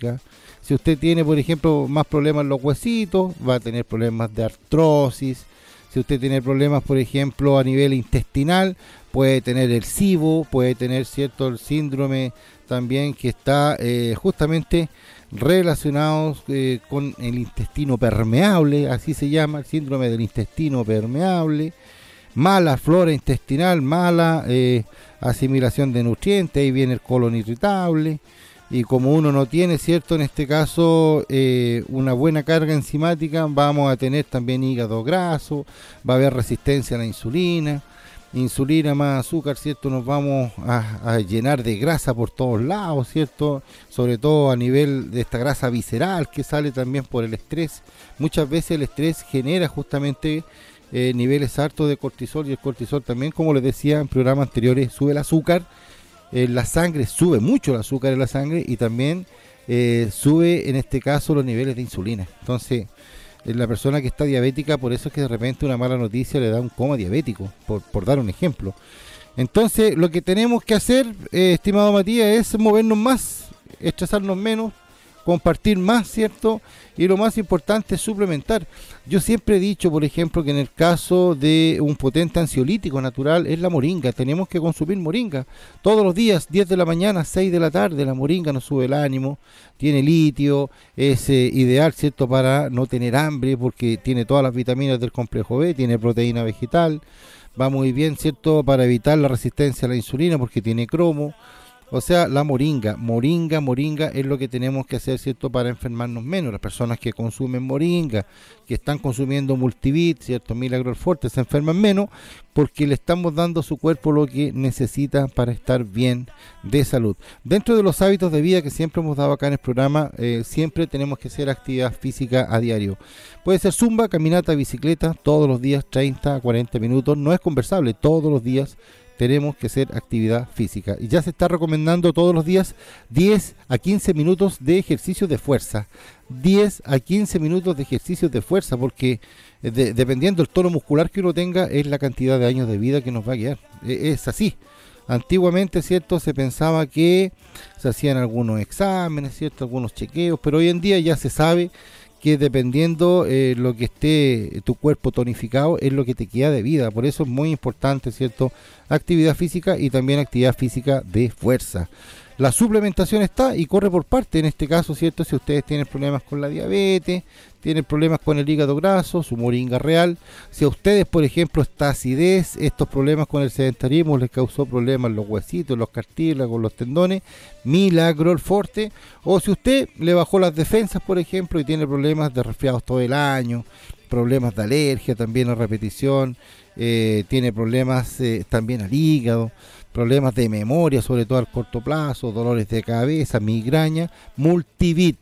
diabética. Si usted tiene, por ejemplo, más problemas en los huesitos, va a tener problemas de artrosis. Si usted tiene problemas, por ejemplo, a nivel intestinal, puede tener el SIBO, puede tener, cierto, el síndrome también que está justamente relacionado con el intestino permeable, así se llama, el síndrome del intestino permeable, mala flora intestinal, mala asimilación de nutrientes, ahí viene el colon irritable, y como uno no tiene, cierto, en este caso una buena carga enzimática, vamos a tener también hígado graso, va a haber resistencia a la insulina más azúcar, cierto, nos vamos a llenar de grasa por todos lados, cierto, sobre todo a nivel de esta grasa visceral que sale también por el estrés. Muchas veces el estrés genera justamente niveles altos de cortisol, y el cortisol también, como les decía en programas anteriores, sube el azúcar en la sangre, sube mucho el azúcar en la sangre, y también sube en este caso los niveles de insulina. Entonces la persona que está diabética, por eso es que de repente una mala noticia le da un coma diabético, por dar un ejemplo. Entonces lo que tenemos que hacer, estimado Matías, es movernos más, estresarnos menos, compartir más, ¿cierto? Y lo más importante es suplementar. Yo siempre he dicho, por ejemplo, que en el caso de un potente ansiolítico natural es la moringa. Tenemos que consumir moringa todos los días, 10 de la mañana, 6 de la tarde. La moringa nos sube el ánimo, tiene litio, es ideal, ¿cierto?, para no tener hambre, porque tiene todas las vitaminas del complejo B, tiene proteína vegetal, va muy bien, ¿cierto?, para evitar la resistencia a la insulina, porque tiene cromo. O sea, la moringa es lo que tenemos que hacer, ¿cierto?, para enfermarnos menos. Las personas que consumen moringa, que están consumiendo multivit, ¿cierto?, Milagro Forte, se enferman menos porque le estamos dando a su cuerpo lo que necesita para estar bien de salud. Dentro de los hábitos de vida que siempre hemos dado acá en el programa, siempre tenemos que hacer actividad física a diario. Puede ser zumba, caminata, bicicleta, todos los días, 30 a 40 minutos. No es conversable, todos los días tenemos que hacer actividad física, y ya se está recomendando todos los días 10 a 15 minutos de ejercicio de fuerza, 10 a 15 minutos de ejercicios de fuerza, porque dependiendo del tono muscular que uno tenga, es la cantidad de años de vida que nos va a quedar. Es así. Antiguamente, ¿cierto?, se pensaba que se hacían algunos exámenes, ¿cierto?, algunos chequeos, pero hoy en día ya se sabe que dependiendo lo que esté tu cuerpo tonificado es lo que te queda de vida. Por eso es muy importante, ¿cierto?, actividad física, y también actividad física de fuerza. La suplementación está y corre por parte, en este caso, ¿cierto?, si ustedes tienen problemas con la diabetes, tienen problemas con el hígado graso, su moringa real. Si a ustedes, por ejemplo, esta acidez, estos problemas con el sedentarismo les causó problemas en los huesitos, los cartílagos, los tendones, Milagro Forte. O si usted le bajó las defensas, por ejemplo, y tiene problemas de resfriados todo el año, problemas de alergia también a repetición, tiene problemas también al hígado, problemas de memoria, sobre todo al corto plazo, dolores de cabeza, migraña, multivit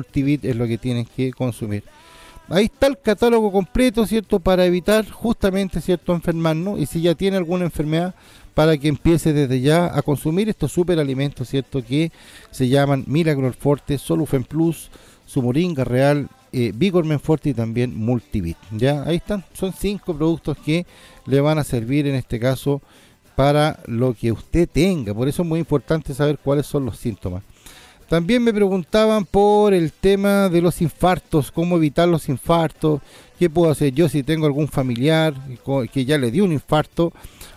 es lo que tienen que consumir. Ahí está el catálogo completo, ¿cierto?, para evitar justamente, ¿cierto?, enfermarnos, y si ya tiene alguna enfermedad, para que empiece desde ya a consumir estos superalimentos, ¿cierto?, que se llaman Milagro Forte, Solufen Plus, su moringa real, Vigor Forte y también Multivit. Ya, ahí están, son 5 productos que le van a servir en este caso para lo que usted tenga. Por eso es muy importante saber cuáles son los síntomas. También me preguntaban por el tema de los infartos, cómo evitar los infartos, qué puedo hacer yo si tengo algún familiar que ya le dio un infarto,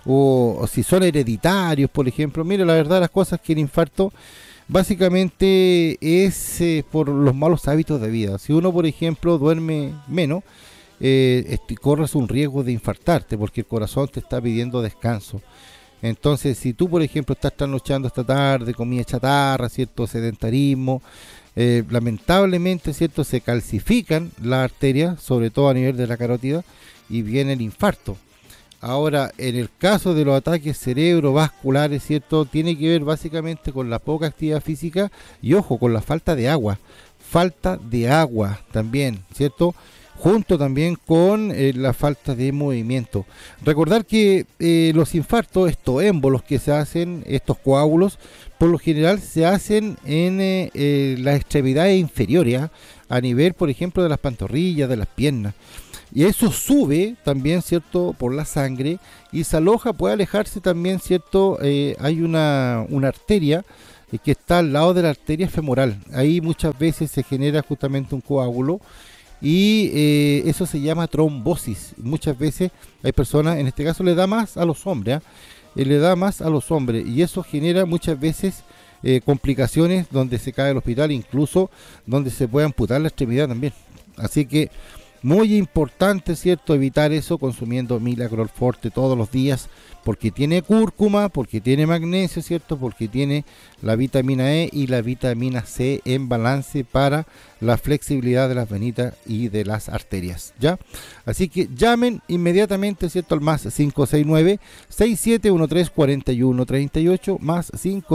o si son hereditarios, por ejemplo. Mire, la verdad, las cosas que el infarto básicamente es por los malos hábitos de vida. Si uno, por ejemplo, duerme menos, corres un riesgo de infartarte, porque el corazón te está pidiendo descanso. Entonces, si tú, por ejemplo, estás trasnochando esta tarde, comida chatarra, ¿cierto?, sedentarismo, lamentablemente, ¿cierto?, se calcifican las arterias, sobre todo a nivel de la carótida, y viene el infarto. Ahora, en el caso de los ataques cerebrovasculares, ¿cierto?, tiene que ver básicamente con la poca actividad física y, ojo, con la falta de agua también, ¿cierto?, junto también con la falta de movimiento. Recordar que los infartos, estos émbolos que se hacen, estos coágulos, por lo general se hacen en las extremidades inferiores, a nivel, por ejemplo, de las pantorrillas, de las piernas. Y eso sube también, ¿cierto?, por la sangre, y se aloja, puede alejarse también, ¿cierto? Hay una arteria que está al lado de la arteria femoral. Ahí muchas veces se genera justamente un coágulo y eso se llama trombosis. Muchas veces hay personas, en este caso le da más a los hombres, le da más a los hombres y eso genera muchas veces complicaciones donde se cae al hospital, incluso donde se puede amputar la extremidad también. Así que muy importante, ¿cierto?, evitar eso consumiendo Milagrol Forte todos los días, porque tiene cúrcuma, porque tiene magnesio, ¿cierto?, porque tiene la vitamina E y la vitamina C en balance para la flexibilidad de las venitas y de las arterias, ¿ya? Así que llamen inmediatamente, ¿cierto?, al más 569-6713-4138, más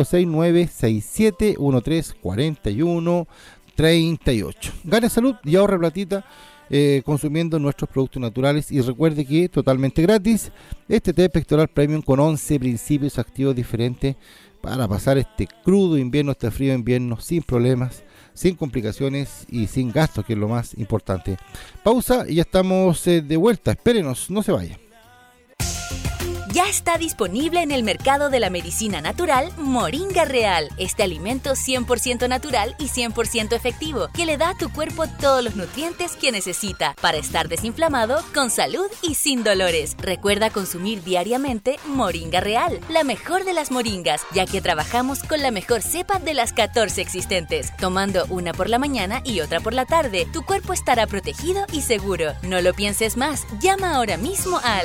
569-6713-4138. Gane salud y ahorre platita consumiendo nuestros productos naturales, y recuerde que totalmente gratis este té pectoral premium con 11 principios activos diferentes para pasar este crudo invierno, este frío invierno sin problemas, sin complicaciones y sin gastos, que es lo más importante. Pausa y ya estamos de vuelta. Espérenos, no se vaya. Ya está disponible en el mercado de la medicina natural Moringa Real. Este alimento 100% natural y 100% efectivo que le da a tu cuerpo todos los nutrientes que necesita para estar desinflamado, con salud y sin dolores. Recuerda consumir diariamente Moringa Real, la mejor de las moringas, ya que trabajamos con la mejor cepa de las 14 existentes. Tomando una por la mañana y otra por la tarde, tu cuerpo estará protegido y seguro. No lo pienses más. Llama ahora mismo al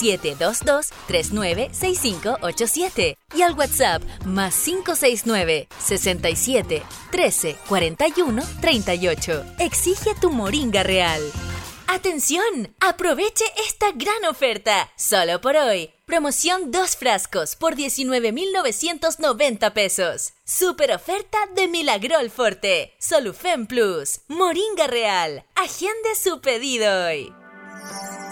722-396587 y al WhatsApp más 569-67-13-41-38. Exige tu Moringa Real. ¡Atención! ¡Aproveche esta gran oferta! Solo por hoy. Promoción 2 frascos por 19,990 pesos. Super oferta de Milagrol Forte, Solufen Plus, Moringa Real. Agende su pedido hoy.